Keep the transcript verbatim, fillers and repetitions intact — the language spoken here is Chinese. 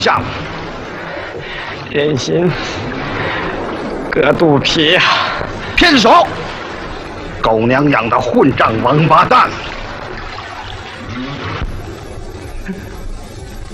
下了。 人心隔肚皮呀！ 偏手！狗娘养的混账王八蛋！